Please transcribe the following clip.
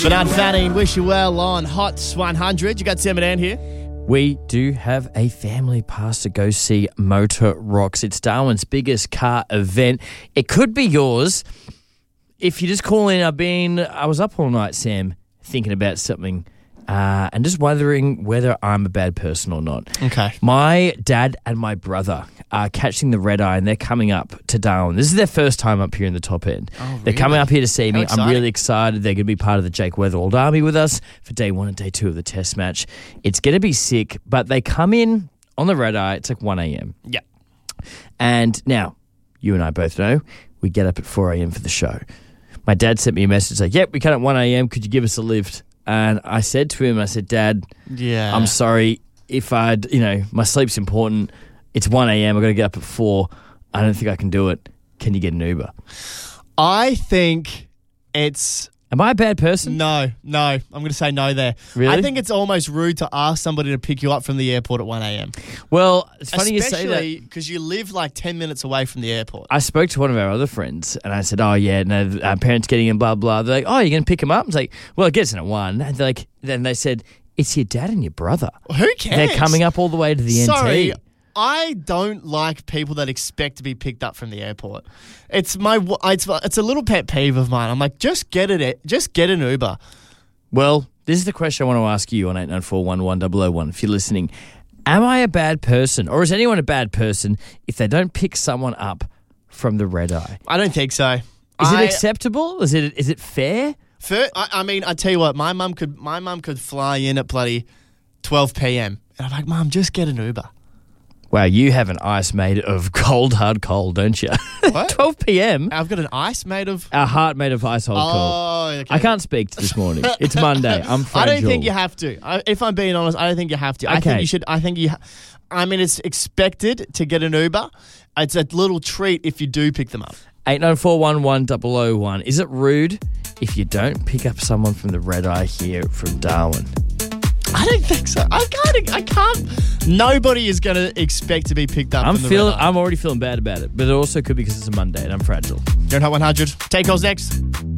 Bernard Fanning, wish you well on Hot 100. You got Tim and Ann here. We do have a family pass to go see Motor Rocks. It's Darwin's biggest car event. It could be yours. If you just call in, I was up all night, Sam, thinking about something and just wondering whether I'm a bad person or not. Okay. My dad and my brother are catching the red eye and they're coming up to Darwin. This is their first time up here in the top end. Oh, really? They're coming up here to see How me. exciting. I'm really excited. They're going to be part of the Jake Weatherald Army with us for day 1 and day 2 of the test match. It's going to be sick, but they come in on the red eye. It's like 1 a.m. Yeah. And now, you and I both know, we get up at 4 a.m. for the show. My dad sent me a message like, yep, we come at 1 a.m. Could you give us a lift? And I said to him, Dad, Yeah. I'm sorry if my sleep's important. It's 1 a.m. I've got to get up at 4. I don't think I can do it. Can you get an Uber? I think it's... Am I a bad person? No. I'm going to say no there. Really? I think it's almost rude to ask somebody to pick you up from the airport at 1 a.m. Well, it's funny you say that. Especially because you live like 10 minutes away from the airport. I spoke to one of our other friends and I said, oh, yeah, no, our parents getting in, blah, blah. They're like, oh, you're going to pick them up? I was like, well, it gets in at 1. And they're like, then they said, it's your dad and your brother. Who cares? They're coming up all the way to the Sorry, NT. I don't like people that expect to be picked up from the airport. It's a little pet peeve of mine. I'm like, just get an Uber. Well, this is the question I want to ask you on 894-11-001 if you're listening. Am I a bad person or is anyone a bad person if they don't pick someone up from the red eye? I don't think so. Is it acceptable? Is it fair? I tell you what, my mum could fly in at bloody 12 p.m. and I'm like, Mum, just get an Uber. Wow, you have an ice made of cold, hard coal, don't you? What? 12 p.m. I've got an ice made of... A heart made of ice, hard coal. Oh, okay. I can't speak this morning. It's Monday. I'm fragile. I don't think you have to. If I'm being honest, I don't think you have to. I Okay. think you should. It's expected to get an Uber. It's a little treat if you do pick them up. 894-11-001. Is it rude if you don't pick up someone from the red eye here from Darwin? I don't think so. I can't. Nobody is going to expect to be picked up from the red eye. I'm already feeling bad about it, but it also could be because it's a Monday and I'm fragile. You're on Hot 100. Take calls next.